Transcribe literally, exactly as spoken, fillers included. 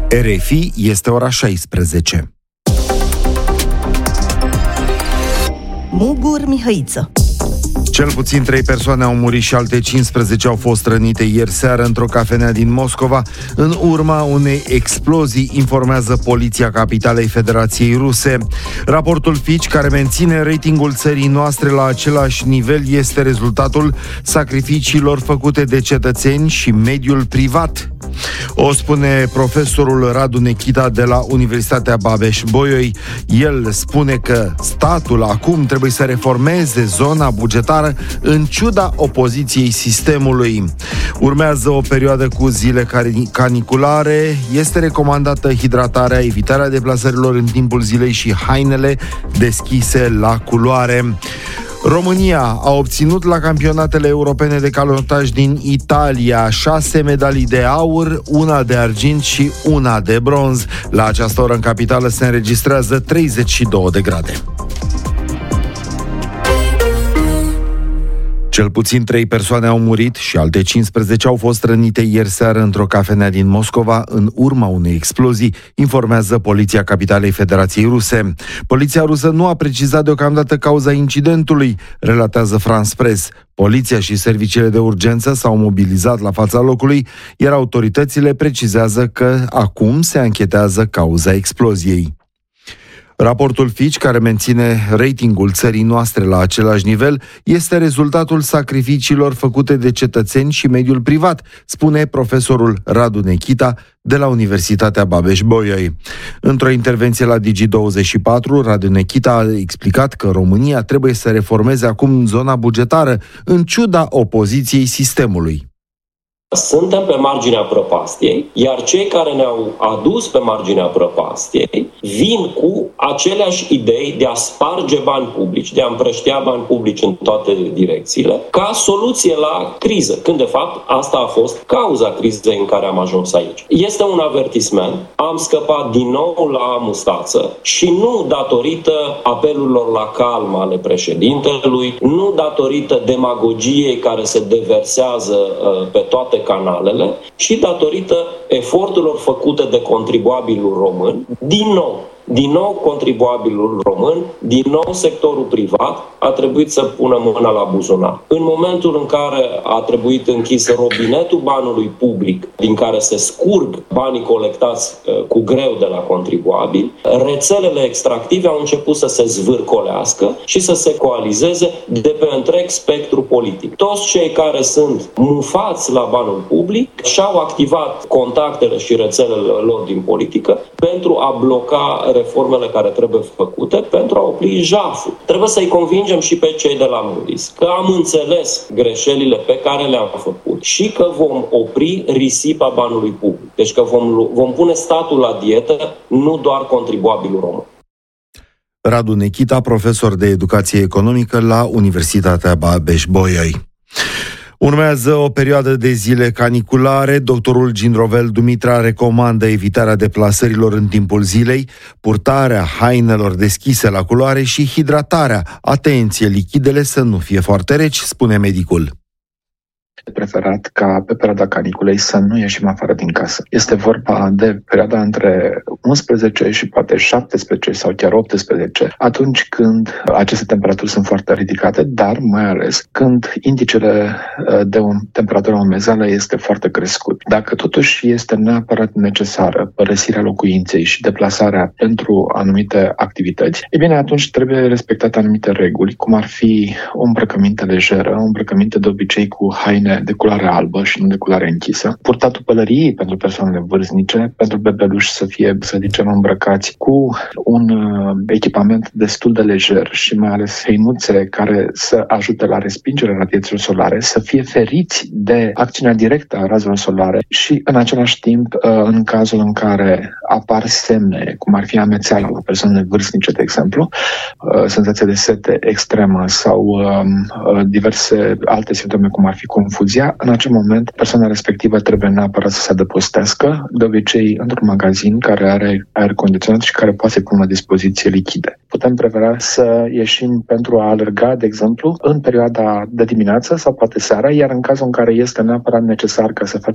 R F I, este ora șaisprezece. Mugur Mihăiță. Cel puțin trei persoane au murit și alte cincisprezece au fost rănite ieri seară într-o cafenea din Moscova în urma unei explozii, informează poliția capitalei Federației Ruse. Raportul Fitch, care menține ratingul țării noastre la același nivel, este rezultatul sacrificiilor făcute de cetățeni și mediul privat. O spune profesorul Radu Nechita de la Universitatea Babeș-Bolyai. El spune că statul acum trebuie să reformeze zona bugetară în ciuda opoziției sistemului. Urmează o perioadă cu zile caniculare. Este recomandată hidratarea, evitarea deplasărilor în timpul zilei și hainele deschise la culoare. România a obținut la campionatele europene de canotaj din Italia șase medalii de aur, una de argint și una de bronz. La această oră în capitală se înregistrează treizeci și două de grade. Cel puțin trei persoane au murit și alte cincisprezece au fost rănite ieri seară într-o cafenea din Moscova în urma unei explozii, informează poliția capitalei Federației Ruse. Poliția rusă nu a precizat deocamdată cauza incidentului, relatează France Press. Poliția și serviciile de urgență s-au mobilizat la fața locului, iar autoritățile precizează că acum se anchetează cauza exploziei. Raportul Fitch, care menține ratingul țării noastre la același nivel, este rezultatul sacrificiilor făcute de cetățeni și mediul privat, spune profesorul Radu Nechita de la Universitatea Babeș-Bolyai. Într-o intervenție la Digi douăzeci și patru, Radu Nechita a explicat că România trebuie să reformeze acum zona bugetară, în ciuda opoziției sistemului. Suntem pe marginea prăpastiei, iar cei care ne-au adus pe marginea prăpastiei vin cu aceleași idei de a sparge bani publici, de a împrăștia bani publici în toate direcțiile, ca soluție la criză, când de fapt asta a fost cauza crizei în care am ajuns aici. Este un avertisment, am scăpat din nou la mustață și nu datorită apelurilor la calm ale președintelui, nu datorită demagogiei care se deversează uh, pe toate canalele, și datorită eforturilor făcute de contribuabilul român, din nou, din nou contribuabilul român, din nou sectorul privat a trebuit să pună mâna la buzunar. În momentul în care a trebuit închis robinetul banului public, din care se scurg banii colectați uh, cu greu de la contribuabili, rețelele extractive au început să se zvârcolească și să se coalizeze de pe întreg spectru politic. Toți cei care sunt mufați la banul public și-au activat contactele și rețelele lor din politică pentru a bloca reformele care trebuie făcute, pentru a opri jaful. Trebuie să-i convingem și pe cei de la Moody's că am înțeles greșelile pe care le-am făcut și că vom opri risipa banului public. Deci că vom, vom pune statul la dietă, nu doar contribuabilul român. Radu Nechita, profesor de educație economică la Universitatea Babeș-Bolyai. Urmează o perioadă de zile caniculare. Doctorul Ginrovel Dumitra recomandă evitarea deplasărilor în timpul zilei, purtarea hainelor deschise la culoare și hidratarea. Atenție, lichidele să nu fie foarte reci, spune medicul. Preferat ca pe perioada caniculei să nu ieșim afară din casă. Este vorba de perioada între unsprezece și poate șaptesprezece sau chiar optsprezece, atunci când aceste temperaturi sunt foarte ridicate, dar mai ales când indicele de o temperatură umezală este foarte crescut. Dacă totuși este neapărat necesară părăsirea locuinței și deplasarea pentru anumite activități, e bine, atunci trebuie respectate anumite reguli, cum ar fi o îmbrăcăminte lejeră, o îmbrăcăminte de obicei cu haine de culoare albă și nu de culoare închisă, purtatul pălăriei pentru persoanele vârstnice, pentru bebeluși să fie, să zicem, îmbrăcați cu un uh, echipament destul de lejer și mai ales hăinuțe care să ajute la respingerea radiațiilor solare, să fie feriți de acțiunea directă a razelor solare și în același timp, uh, în cazul în care apar semne, cum ar fi amețeala la persoanele vârstnice, de exemplu, uh, senzația de sete extremă sau uh, uh, diverse alte simptome, cum ar fi confuzia, în acel moment persoana respectivă trebuie neapărat să se adăpostească, de obicei într-un magazin care are aer condiționat și care poate să pună la dispoziție lichide. Putem prefera să ieșim pentru a alerga, de exemplu, în perioada de dimineață sau poate seara, iar în cazul în care este neapărat necesar ca să facem